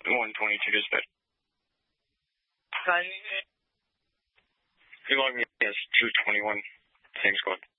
122 dispatch. You logged me as 221. Same squad.